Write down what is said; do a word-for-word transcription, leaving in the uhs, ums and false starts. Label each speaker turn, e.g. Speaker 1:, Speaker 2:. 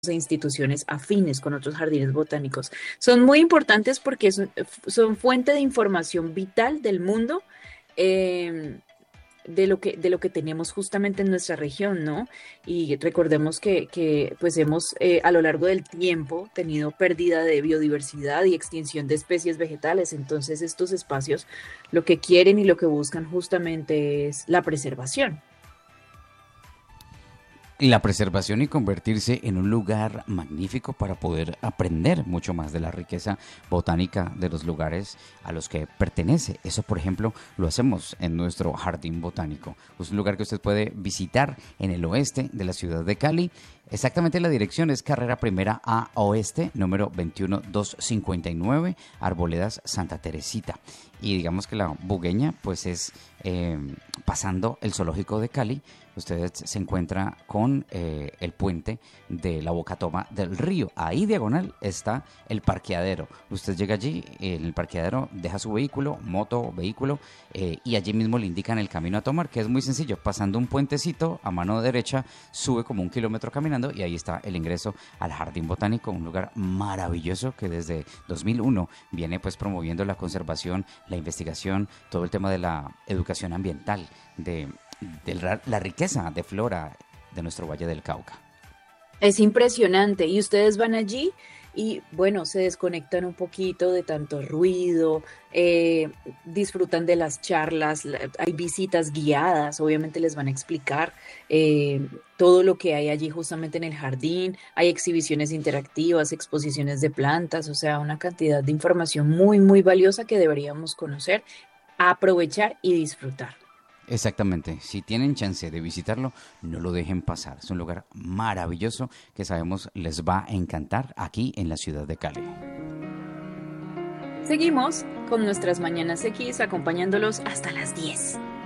Speaker 1: e instituciones afines con otros jardines botánicos. Son muy importantes porque son, son fuente de información vital del mundo, eh, de lo que, de lo que tenemos justamente en nuestra región, ¿no? Y recordemos que, que pues hemos eh, a lo largo del tiempo tenido pérdida de biodiversidad y extinción de especies vegetales. Entonces estos espacios lo que quieren y lo que buscan justamente es la preservación.
Speaker 2: La preservación y convertirse en un lugar magnífico para poder aprender mucho más de la riqueza botánica de los lugares a los que pertenece. Eso, por ejemplo, lo hacemos en nuestro jardín botánico. Es un lugar que usted puede visitar en el oeste de la ciudad de Cali. Exactamente la dirección es Carrera Primera A Oeste, número veintiuno mil doscientos cincuenta y nueve, Arboledas Santa Teresita. Y digamos que la Bugueña, pues es eh, pasando el zoológico de Cali. Usted se encuentra con eh, el puente de la Bocatoma del río. Ahí diagonal está el parqueadero. Usted llega allí, en el parqueadero deja su vehículo, moto, vehículo, eh, y allí mismo le indican el camino a tomar, que es muy sencillo. Pasando un puentecito a mano derecha, sube como un kilómetro caminando y ahí está el ingreso al Jardín Botánico, un lugar maravilloso que desde dos mil uno viene pues promoviendo la conservación, la investigación, todo el tema de la educación ambiental, de de la, la riqueza de flora de nuestro Valle del Cauca.
Speaker 1: Es impresionante y ustedes van allí y bueno, se desconectan un poquito de tanto ruido, eh, disfrutan de las charlas, la- hay visitas guiadas, obviamente les van a explicar eh, todo lo que hay allí justamente en el jardín, hay exhibiciones interactivas, exposiciones de plantas, o sea, una cantidad de información muy, muy valiosa que deberíamos conocer, aprovechar y disfrutar.
Speaker 2: Exactamente, si tienen chance de visitarlo, no lo dejen pasar. Es un lugar maravilloso que sabemos les va a encantar aquí en la ciudad de Cali.
Speaker 1: Seguimos con nuestras Mañanas X acompañándolos hasta las diez.